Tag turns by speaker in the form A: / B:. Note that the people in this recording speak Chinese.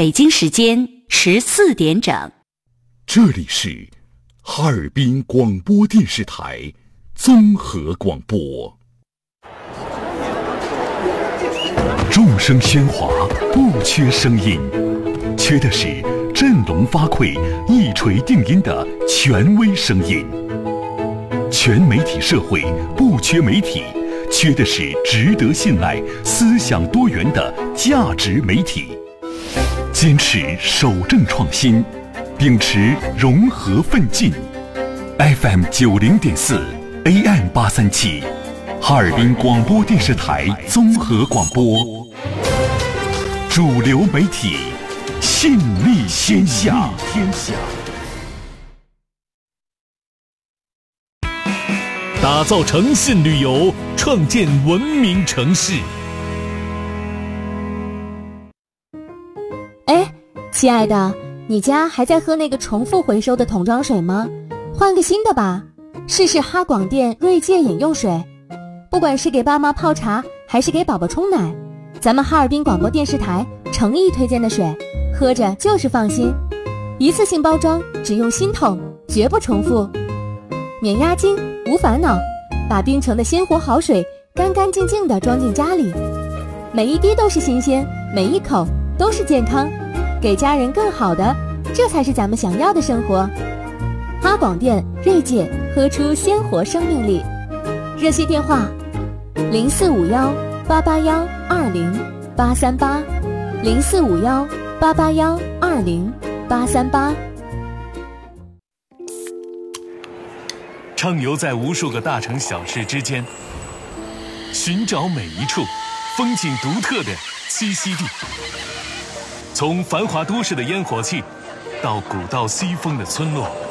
A: 北京时间14点整。
B: 这里是哈尔滨广播电视台综合广播。众声喧哗，不缺声音，缺的是振聋发聩、一锤定音的权威声音。全媒体社会不缺媒体，缺的是值得信赖、思想多元的价值媒体。坚持守正创新，秉持融合奋进。FM 90.4 AM 837，哈尔滨广播电视台综合广播。主流媒体，信力天下。
C: 打造诚信旅游，创建文明城市。
D: 哎，亲爱的，你家还在喝那个重复回收的桶装水吗？换个新的吧，试试哈广电锐界饮用水。不管是给爸妈泡茶，还是给宝宝冲奶，咱们哈尔滨广播电视台诚意推荐的水，喝着就是放心。一次性包装，只用新桶，绝不重复，免押金，无烦恼，把冰城的鲜活好水干干净净地装进家里，每一滴都是新鲜，每一口都是健康，给家人更好的，这才是咱们想要的生活。哈广电锐界，喝出鲜活生命力。热线电话0451-881-20838，0451-881-20838。
C: 畅游在无数个大城小市之间，寻找每一处风景独特的栖息地。从繁华都市的烟火气，到古道西风的村落，